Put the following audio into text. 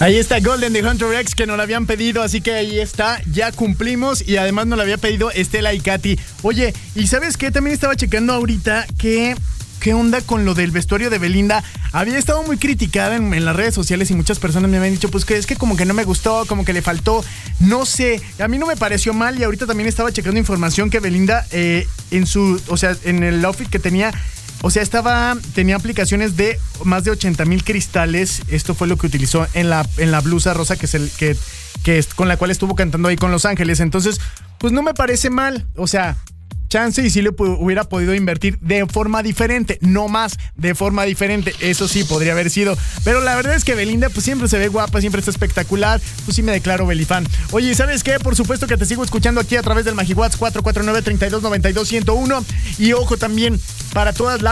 Ahí está Golden de Hunter X, que nos la habían pedido, así que ahí está, ya cumplimos. Y además nos la había pedido Estela y Katy. Oye, ¿y sabes qué? También estaba checando ahorita que... ¿Qué onda con lo del vestuario de Belinda? Había estado muy criticada en las redes sociales y muchas personas me habían dicho, pues que es que como que no me gustó, como que le faltó, no sé, a mí no me pareció mal. Y ahorita también estaba checando información que Belinda en el outfit que tenía, tenía aplicaciones de más de 80,000 cristales. Esto fue lo que utilizó en la blusa rosa que es con la cual estuvo cantando ahí con Los Ángeles. Entonces, pues no me parece mal, chance y sí le hubiera podido invertir de forma diferente, no más, de forma diferente, eso sí podría haber sido, pero la verdad es que Belinda pues siempre se ve guapa, siempre está espectacular, pues sí me declaro belifan. Oye, ¿sabes qué? Por supuesto que te sigo escuchando aquí a través del MagiWhat's 449-3292-101 y ojo también para todas las